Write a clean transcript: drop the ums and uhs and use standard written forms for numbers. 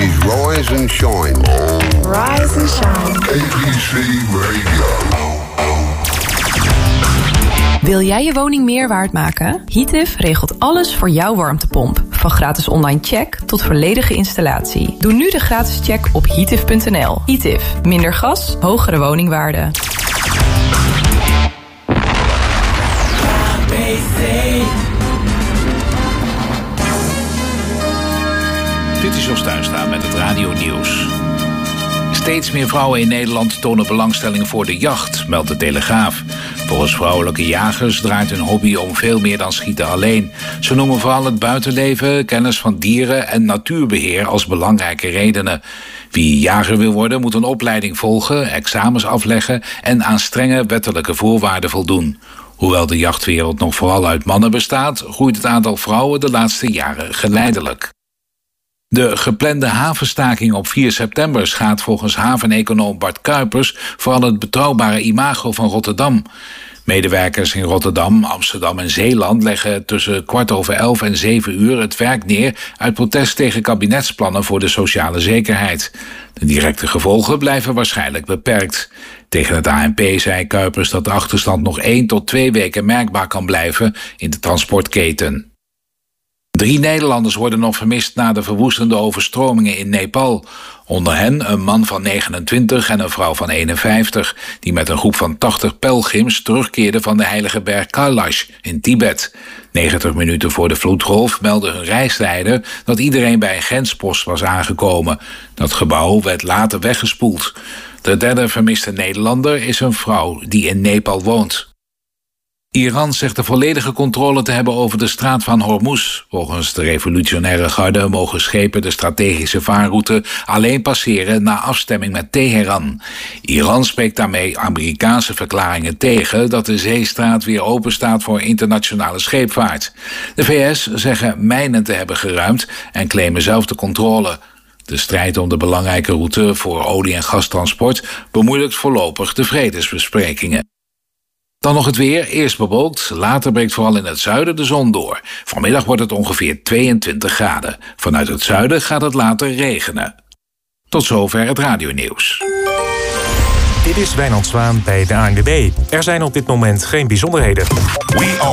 is Rise and Shine. Rise and Shine. ABC Radio. Wil jij je woning meer waard maken? Heative regelt alles voor jouw warmtepomp. Van gratis online check tot volledige installatie. Doe nu de gratis check op heative.nl. Heative. Minder gas, hogere woningwaarde. Dit is Jos Tuinstra met het Radio Nieuws. Steeds meer vrouwen in Nederland tonen belangstelling voor de jacht, meldt de Telegraaf. Volgens vrouwelijke jagers draait hun hobby om veel meer dan schieten alleen. Ze noemen vooral het buitenleven, kennis van dieren en natuurbeheer als belangrijke redenen. Wie jager wil worden moet een opleiding volgen, examens afleggen en aan strenge wettelijke voorwaarden voldoen. Hoewel de jachtwereld nog vooral uit mannen bestaat, groeit het aantal vrouwen de laatste jaren geleidelijk. De geplande havenstaking op 4 september schaadt volgens haveneconoom Bart Kuipers vooral het betrouwbare imago van Rotterdam. Medewerkers in Rotterdam, Amsterdam en Zeeland leggen tussen 11:15 en 7 uur het werk neer uit protest tegen kabinetsplannen voor de sociale zekerheid. De directe gevolgen blijven waarschijnlijk beperkt. Tegen het ANP zei Kuipers dat de achterstand nog 1 tot 2 weken merkbaar kan blijven in de transportketen. 3 Nederlanders worden nog vermist na de verwoestende overstromingen in Nepal. Onder hen een man van 29 en een vrouw van 51... die met een groep van 80 pelgrims terugkeerden van de heilige berg Kailash in Tibet. 90 minuten voor de vloedgolf meldde hun reisleider dat iedereen bij een grenspost was aangekomen. Dat gebouw werd later weggespoeld. De derde vermiste Nederlander is een vrouw die in Nepal woont. Iran zegt de volledige controle te hebben over de straat van Hormuz. Volgens de revolutionaire garde mogen schepen de strategische vaarroute alleen passeren na afstemming met Teheran. Iran spreekt daarmee Amerikaanse verklaringen tegen dat de zeestraat weer open staat voor internationale scheepvaart. De VS zeggen mijnen te hebben geruimd en claimen zelf de controle. De strijd om de belangrijke route voor olie- en gastransport bemoeilijkt voorlopig de vredesbesprekingen. Dan nog het weer, eerst bewolkt, later breekt vooral in het zuiden de zon door. Vanmiddag wordt het ongeveer 22 graden. Vanuit het zuiden gaat het later regenen. Tot zover het radionieuws. Dit is Wijnand Zwaan bij de ANWB. Er zijn op dit moment geen bijzonderheden. We are